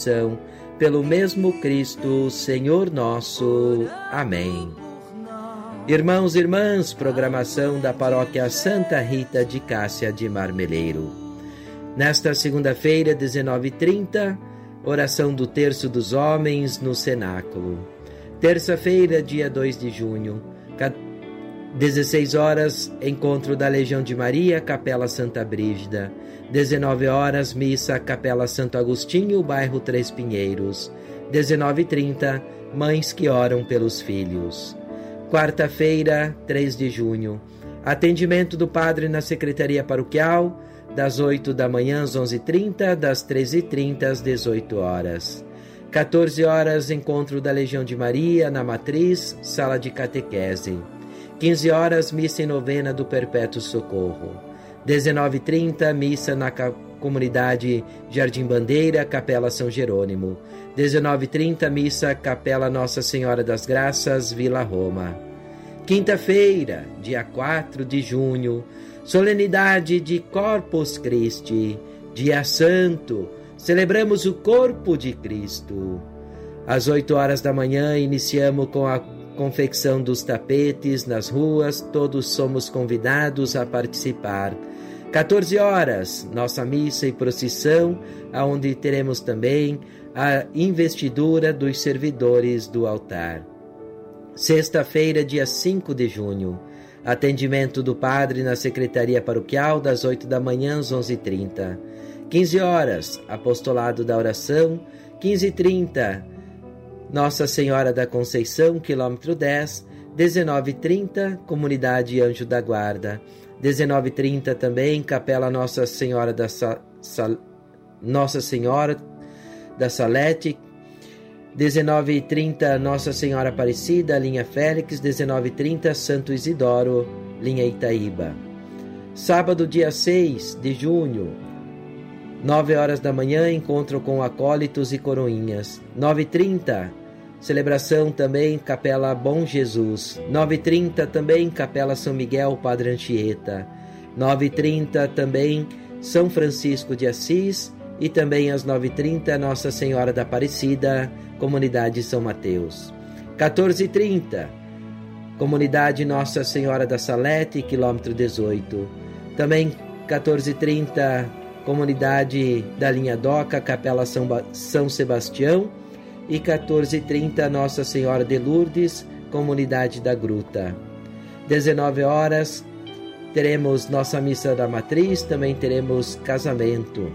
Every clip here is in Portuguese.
ressurreição, pelo mesmo Cristo, Senhor nosso. Amém. Irmãos e irmãs, programação da Paróquia Santa Rita de Cássia de Marmeleiro. Nesta segunda-feira, 19h30, oração do Terço dos Homens no Cenáculo. Terça-feira, dia 2 de junho, 16 horas, encontro da Legião de Maria, Capela Santa Brígida. 19 horas, missa, Capela Santo Agostinho, bairro Três Pinheiros. 19h30, mães que oram pelos filhos. Quarta-feira, 3 de junho, atendimento do padre na Secretaria Paroquial, das 8 da manhã às 11h30, das 13h30 às 18 horas. 14 horas, encontro da Legião de Maria, na Matriz, sala de catequese. 15 horas, missa em novena do Perpétuo Socorro. 19h30, missa na comunidade Jardim Bandeira, Capela São Jerônimo. 19h30, missa Capela Nossa Senhora das Graças, Vila Roma. Quinta-feira, dia 4 de junho, solenidade de Corpus Christi, dia santo, celebramos o corpo de Cristo. Às 8 horas da manhã, iniciamos com a confecção dos tapetes nas ruas, todos somos convidados a participar. 14 horas, nossa missa e procissão, onde teremos também a investidura dos servidores do altar. Sexta-feira, dia 5 de junho, atendimento do padre na Secretaria Paroquial, das 8 da manhã às 11h30. 15 horas, apostolado da oração. 15h30, Nossa Senhora da Conceição, quilômetro 10. 19h30, Comunidade Anjo da Guarda. 19h30 também, Capela Nossa Senhora da Salete. 19h30, Nossa Senhora Aparecida, linha Félix. 19h30, Santo Isidoro, linha Itaíba. Sábado, dia 6 de junho, 9 horas da manhã, encontro com acólitos e coroinhas. 9h30, celebração também, Capela Bom Jesus. 9h30 também, Capela São Miguel, Padre Anchieta. 9h30 também, São Francisco de Assis. E também às 9h30, Nossa Senhora da Aparecida, Comunidade São Mateus. 14h30, Comunidade Nossa Senhora da Salete, quilômetro 18. Também 14h30, Comunidade da Linha Doca, Capela São Sebastião. E 14h30, Nossa Senhora de Lourdes, Comunidade da Gruta. 19 horas, teremos nossa missa da Matriz, também teremos casamento.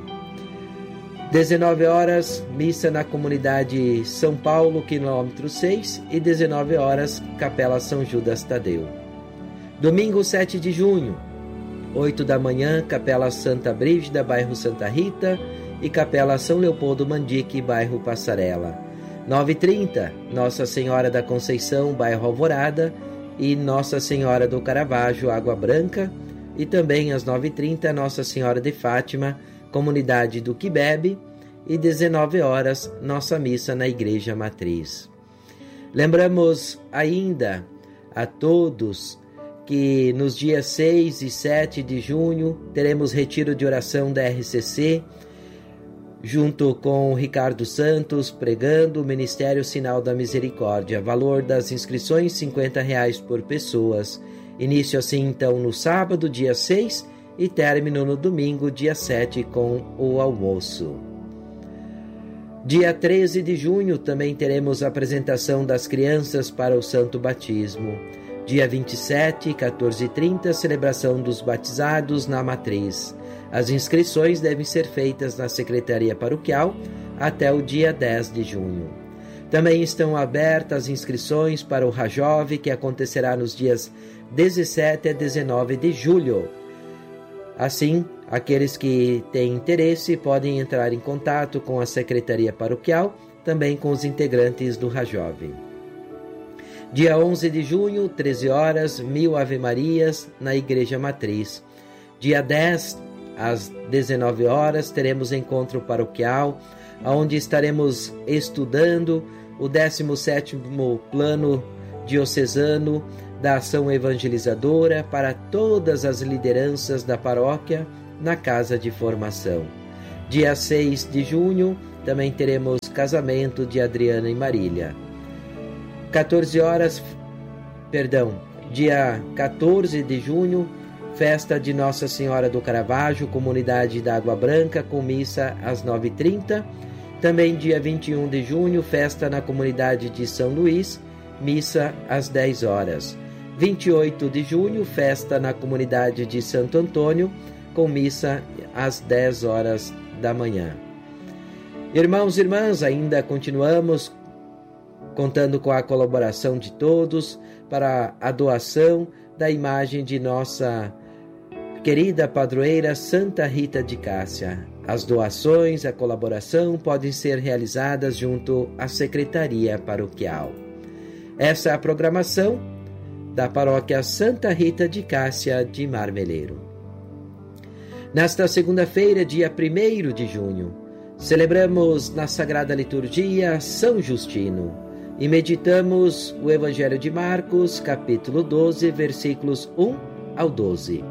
19 horas, missa na Comunidade São Paulo, quilômetro 6. E 19 horas, Capela São Judas Tadeu. Domingo, 7 de junho, 8 da manhã, Capela Santa Brígida, bairro Santa Rita. E Capela São Leopoldo Mandique, bairro Passarela. 9h30, Nossa Senhora da Conceição, bairro Alvorada. E Nossa Senhora do Caravaggio, Água Branca. E também às 9h30, Nossa Senhora de Fátima, Comunidade do Quibebe. E 19 horas, nossa missa na Igreja Matriz. Lembramos ainda a todos que nos dias 6 e 7 de junho teremos retiro de oração da RCC, junto com o Ricardo Santos, pregando o Ministério Sinal da Misericórdia. Valor das inscrições, R$50 por pessoas. Início assim então no sábado, dia 6, e término no domingo, dia 7, com o almoço. Dia 13 de junho também teremos a apresentação das crianças para o Santo Batismo. Dia 27, 14h30, celebração dos batizados na Matriz. As inscrições devem ser feitas na Secretaria Paroquial até o dia 10 de junho. Também estão abertas as inscrições para o Rajove, que acontecerá nos dias 17 a 19 de julho. Assim, aqueles que têm interesse podem entrar em contato com a Secretaria Paroquial, também com os integrantes do Rajove. Dia 11 de junho, 13 horas, 1000 Ave-Marias na Igreja Matriz. Dia 10, às 19 horas, teremos encontro paroquial, onde estaremos estudando o 17º Plano Diocesano da Ação Evangelizadora para todas as lideranças da paróquia na Casa de Formação. Dia 6 de junho, também teremos casamento de Adriana e Marília. Dia 14 de junho, festa de Nossa Senhora do Caravaggio, comunidade da Água Branca, com missa às 9h30. Também dia 21 de junho, festa na comunidade de São Luís, missa às 10 horas. 28 de junho, festa na comunidade de Santo Antônio, com missa às 10 horas da manhã. Irmãos e irmãs, ainda continuamos contando com a colaboração de todos para a doação da imagem de nossa querida padroeira Santa Rita de Cássia. As doações, a colaboração podem ser realizadas junto à Secretaria Paroquial. Essa é a programação da Paróquia Santa Rita de Cássia de Marmeleiro. Nesta segunda-feira, dia 1º de junho, celebramos na Sagrada Liturgia São Justino e meditamos o Evangelho de Marcos, capítulo 12, versículos 1 ao 12.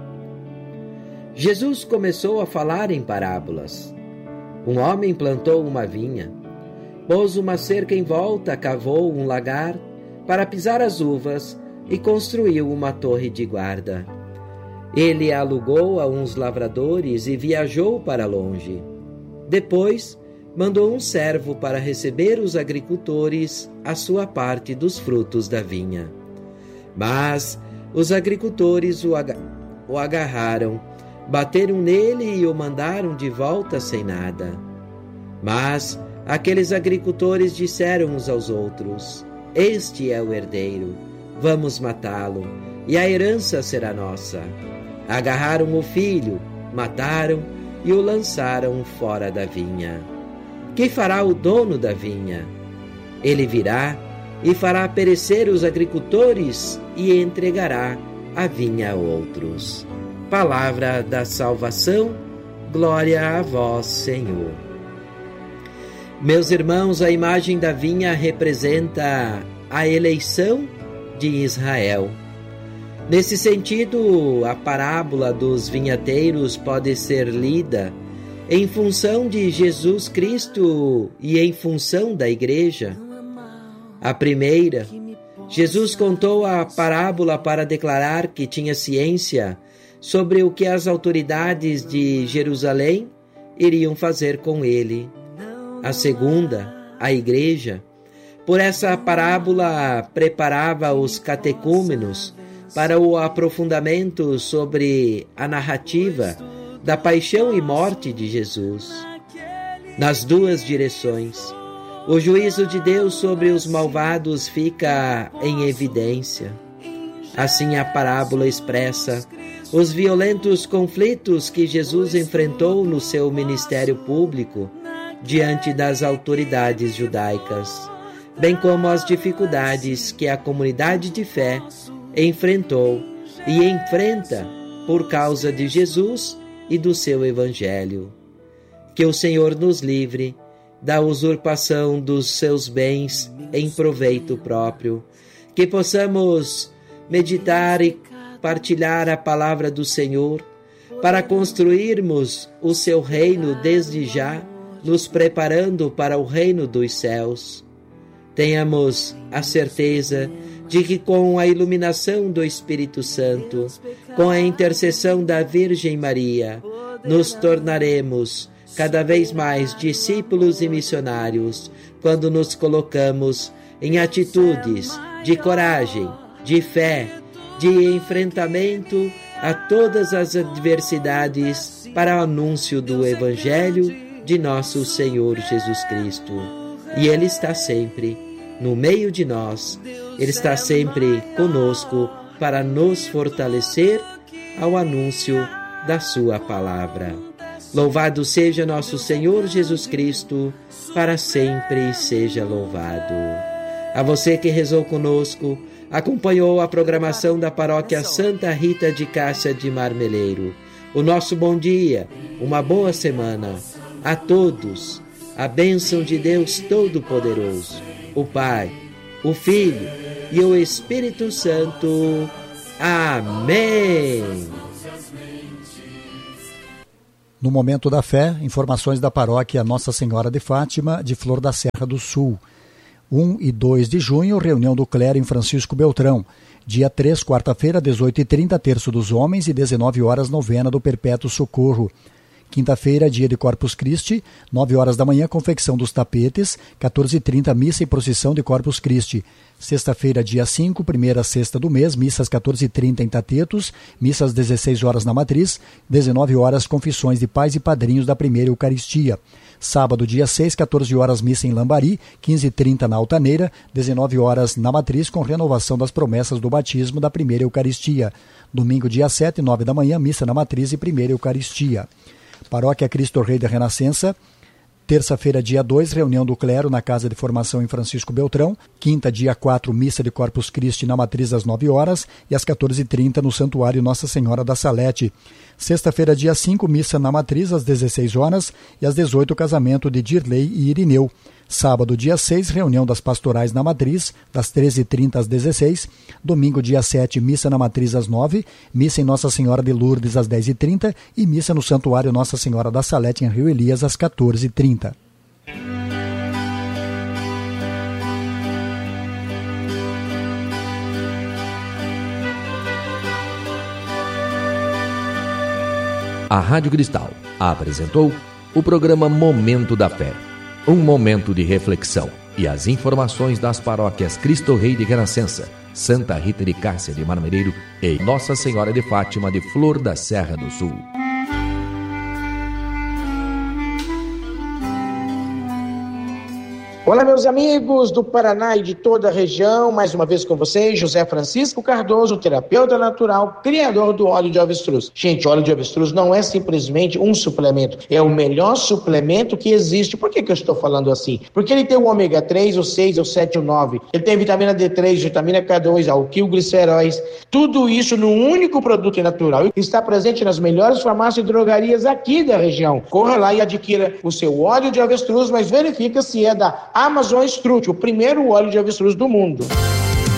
Jesus começou a falar em parábolas. Um homem plantou uma vinha, pôs uma cerca em volta, cavou um lagar para pisar as uvas e construiu uma torre de guarda. Ele alugou a uns lavradores e viajou para longe. Depois, mandou um servo para receber os agricultores a sua parte dos frutos da vinha. Mas os agricultores o agarraram, bateram nele e o mandaram de volta sem nada. Mas aqueles agricultores disseram uns aos outros: "Este é o herdeiro, vamos matá-lo, e a herança será nossa." Agarraram o filho, mataram e o lançaram fora da vinha. Que fará o dono da vinha? Ele virá e fará perecer os agricultores e entregará a vinha a outros. Palavra da salvação, glória a vós, Senhor. Meus irmãos, a imagem da vinha representa a eleição de Israel. Nesse sentido, a parábola dos vinhateiros pode ser lida em função de Jesus Cristo e em função da Igreja. A primeira, Jesus contou a parábola para declarar que tinha ciência sobre o que as autoridades de Jerusalém iriam fazer com ele. A segunda, a Igreja, por essa parábola preparava os catecúmenos para o aprofundamento sobre a narrativa da paixão e morte de Jesus. Nas duas direções, o juízo de Deus sobre os malvados fica em evidência. Assim, a parábola expressa os violentos conflitos que Jesus enfrentou no seu ministério público diante das autoridades judaicas, bem como as dificuldades que a comunidade de fé enfrentou e enfrenta por causa de Jesus e do seu Evangelho. Que o Senhor nos livre da usurpação dos seus bens em proveito próprio, que possamos meditar e partilhar a palavra do Senhor para construirmos o seu reino desde já, nos preparando para o reino dos céus. Tenhamos a certeza de que com a iluminação do Espírito Santo, com a intercessão da Virgem Maria, nos tornaremos cada vez mais discípulos e missionários quando nos colocamos em atitudes de coragem, de fé, de enfrentamento a todas as adversidades para o anúncio do Evangelho de nosso Senhor Jesus Cristo. E Ele está sempre no meio de nós, Ele está sempre conosco para nos fortalecer ao anúncio da sua palavra. Louvado seja nosso Senhor Jesus Cristo, para sempre seja louvado. A você que rezou conosco, acompanhou a programação da Paróquia Santa Rita de Cássia de Marmeleiro. O nosso bom dia, uma boa semana. A todos, a bênção de Deus Todo-Poderoso, o Pai, o Filho e o Espírito Santo. Amém. No Momento da Fé, informações da paróquia Nossa Senhora de Fátima, de Flor da Serra do Sul. 1 e 2 de junho, reunião do clero em Francisco Beltrão. Dia 3, quarta-feira, 18h30, Terço dos Homens e 19 horas, novena do Perpétuo Socorro. Quinta-feira, dia de Corpus Christi, 9 horas da manhã, confecção dos tapetes, 14h30, missa e procissão de Corpus Christi. Sexta-feira, dia 5, primeira sexta do mês, missas 14h30 em Tatetos, missas 16 horas na Matriz, 19 horas, confissões de pais e padrinhos da primeira Eucaristia. Sábado, dia 6, 14 horas, missa em Lambari, 15h30 na Altaneira, 19 horas na Matriz, com renovação das promessas do batismo da primeira Eucaristia. Domingo, dia 7, 9 da manhã, missa na Matriz e primeira Eucaristia. Paróquia Cristo Rei da Renascença. Terça-feira, dia 2, reunião do clero na Casa de Formação em Francisco Beltrão. Quinta, dia 4, missa de Corpus Christi na Matriz às 9 horas e às 14h30 no Santuário Nossa Senhora da Salete. Sexta-feira, dia 5, missa na Matriz às 16 horas e às 18, casamento de Dirley e Irineu. Sábado, dia 6, reunião das pastorais na Matriz, das 13h30 às 16h. Domingo, dia 7, missa na Matriz às 9h, missa em Nossa Senhora de Lourdes às 10h30 e missa no Santuário Nossa Senhora da Salete, em Rio Elias, às 14h30. A Rádio Cristal apresentou o programa Momento da Fé. Um momento de reflexão e as informações das paróquias Cristo Rei de Renascença, Santa Rita de Cássia de Marmereiro e Nossa Senhora de Fátima de Flor da Serra do Sul. Olá, meus amigos do Paraná e de toda a região, mais uma vez com vocês, José Francisco Cardoso, terapeuta natural, criador do óleo de avestruz. Gente, óleo de avestruz não é simplesmente um suplemento, é o melhor suplemento que existe. Por que eu estou falando assim? Porque ele tem o ômega 3, o 6, o 7 e o 9, ele tem vitamina D3, vitamina K2, alquilgliceróis, tudo isso num único produto natural. Está presente nas melhores farmácias e drogarias aqui da região. Corra lá e adquira o seu óleo de avestruz, mas verifica se é da Amazon Strut, o primeiro óleo de avestruz do mundo.